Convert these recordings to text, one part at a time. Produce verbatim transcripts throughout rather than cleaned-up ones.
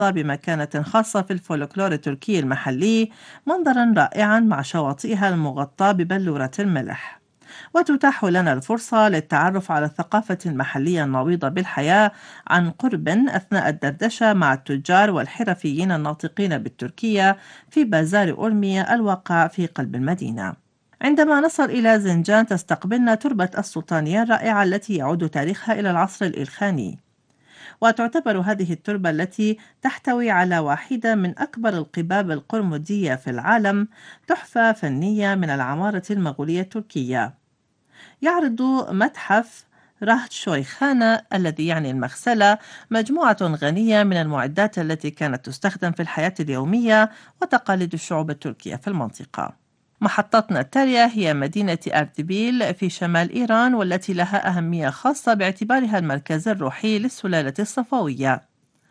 بمكانة خاصة في الفولكلور التركي المحلي، منظرا رائعا مع شواطئها المغطاة ببلورة الملح. وتتاح لنا الفرصة للتعرف على الثقافة المحلية النابضة بالحياة عن قرب أثناء الدردشة مع التجار والحرفيين الناطقين بالتركية في بازار أورميا الواقع في قلب المدينة. عندما نصل إلى زنجان تستقبلنا تربة السلطانية الرائعة التي يعود تاريخها إلى العصر الإلخاني، وتعتبر هذه التربة التي تحتوي على واحدة من أكبر القباب القرمزية في العالم تحفة فنية من العمارة المغولية التركية. يعرض متحف رهط شويخانة الذي يعني المغسلة مجموعة غنية من المعدات التي كانت تستخدم في الحياة اليومية وتقاليد الشعوب التركية في المنطقة. محطتنا التالية هي مدينة أردبيل في شمال إيران، والتي لها أهمية خاصة باعتبارها المركز الروحي للسلالة الصفوية.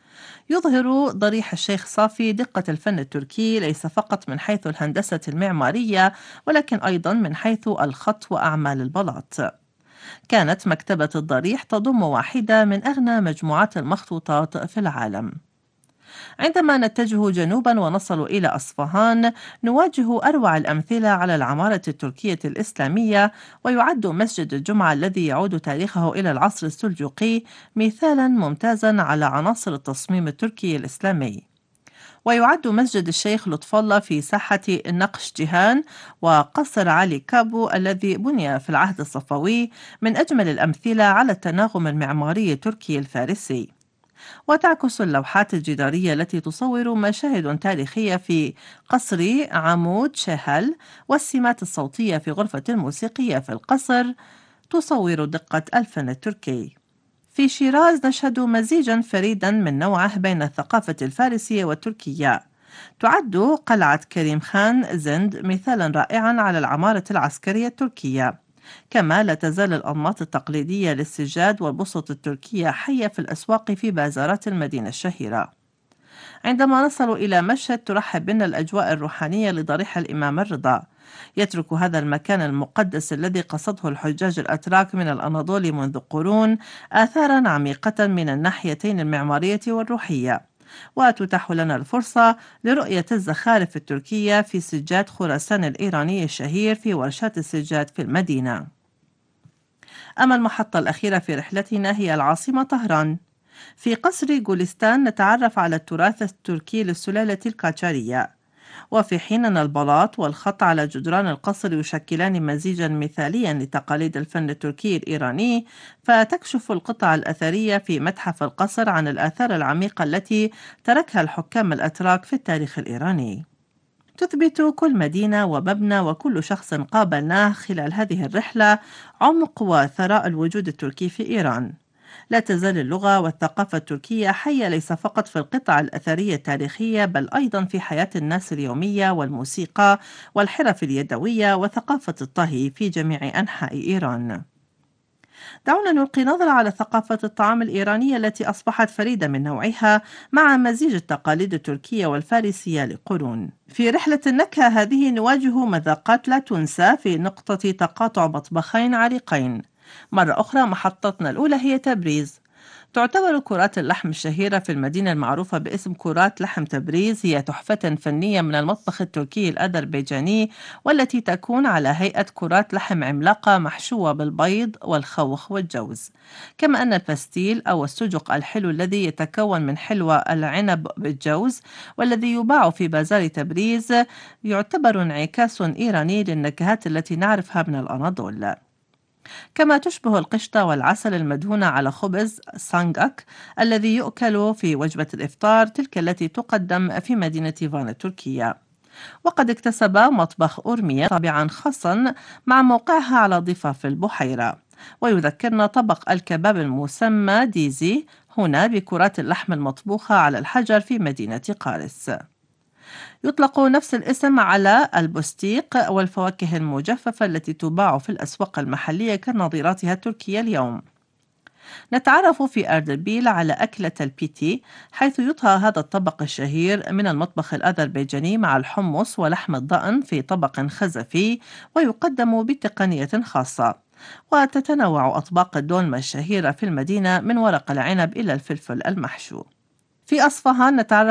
يظهر ضريح الشيخ صافي دقة الفن التركي ليس فقط من حيث الهندسة المعمارية، ولكن أيضا من حيث الخط وأعمال البلاط. كانت مكتبة الضريح تضم واحدة من أغنى مجموعات المخطوطات في العالم. عندما نتجه جنوبا ونصل إلى أصفهان، نواجه أروع الأمثلة على العمارة التركية الإسلامية، ويعد مسجد الجمعة الذي يعود تاريخه إلى العصر السلجوقي مثالا ممتازا على عناصر التصميم التركي الإسلامي. ويعد مسجد الشيخ لطف الله في ساحة نقش جيهان وقصر علي كابو الذي بني في العهد الصفوي من أجمل الأمثلة على التناغم المعماري التركي الفارسي. وتعكس اللوحات الجدارية التي تصور مشاهد تاريخية في قصر عمود شهل والسمات الصوتية في غرفة الموسيقية في القصر تصور دقة الفن التركي. في شيراز نشهد مزيجا فريدا من نوعه بين الثقافة الفارسية والتركية. تعد قلعة كريم خان زند مثالا رائعا على العمارة العسكرية التركية، كما لا تزال الأنماط التقليدية للسجاد والبسط التركية حية في الأسواق في بازارات المدينة الشهيرة. عندما نصل إلى مشهد ترحب بنا الأجواء الروحانية لضريح الإمام الرضا. يترك هذا المكان المقدس الذي قصده الحجاج الأتراك من الأناضول منذ قرون آثارا عميقة من الناحيتين المعمارية والروحية. وتتاح لنا الفرصة لرؤية الزخارف التركية في سجاد خراسان الإيراني الشهير في ورشات السجاد في المدينة. أما المحطة الأخيرة في رحلتنا هي العاصمة طهران. في قصر جولستان نتعرف على التراث التركي للسلالة القاجارية، وفي حين أن البلاط والخط على جدران القصر يشكلان مزيجا مثاليا لتقاليد الفن التركي الإيراني، فتكشف القطع الأثرية في متحف القصر عن الآثار العميقة التي تركها الحكام الأتراك في التاريخ الإيراني. تثبت كل مدينة ومبنى وكل شخص قابلناه خلال هذه الرحلة عمق وثراء الوجود التركي في إيران. لا تزال اللغة والثقافة التركية حية ليس فقط في القطع الأثرية التاريخية، بل أيضا في حياة الناس اليومية والموسيقى والحرف اليدوية وثقافة الطهي في جميع أنحاء إيران. دعونا نلقي نظرة على ثقافة الطعام الإيرانية التي أصبحت فريدة من نوعها مع مزيج التقاليد التركية والفارسية لقرون. في رحلة النكهة هذه نواجه مذاقات لا تنسى في نقطة تقاطع مطبخين عريقين. مرة أخرى محطتنا الأولى هي تبريز. تعتبر كرات اللحم الشهيرة في المدينة المعروفة باسم كرات لحم تبريز هي تحفة فنية من المطبخ التركي الأذربيجاني، والتي تكون على هيئة كرات لحم عملاقة محشوة بالبيض والخوخ والجوز. كما أن الباستيل أو السجق الحلو الذي يتكون من حلوى العنب بالجوز والذي يباع في بازار تبريز يعتبر انعكاس إيراني للنكهات التي نعرفها من الأناضول. كما تشبه القشطة والعسل المدهونة على خبز سانجاك الذي يؤكل في وجبة الإفطار تلك التي تقدم في مدينة فان التركية. وقد اكتسب مطبخ أورميا طابعا خاصا مع موقعها على ضفاف البحيرة، ويذكرنا طبق الكباب المسمى ديزي هنا بكرات اللحم المطبوخة على الحجر في مدينة قارس. يطلق نفس الاسم على البستيق والفواكه المجففة التي تباع في الأسواق المحلية كنظيراتها التركية اليوم. نتعرف في أردبيل على أكلة البيتي، حيث يطهى هذا الطبق الشهير من المطبخ الأذربيجاني مع الحمص ولحم الضأن في طبق خزفي، ويقدم بتقنية خاصة. وتتنوع أطباق الدولمة الشهيرة في المدينة من ورق العنب إلى الفلفل المحشو. في أصفهان نتعرف